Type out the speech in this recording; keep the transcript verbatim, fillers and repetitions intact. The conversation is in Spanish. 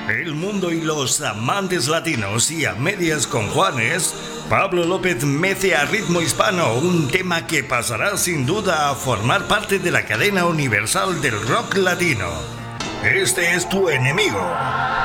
El mundo y los amantes latinos y a medias con Juanes, Pablo López mece a ritmo hispano un tema que pasará sin duda a formar parte de la cadena universal del rock latino. Este es tu enemigo.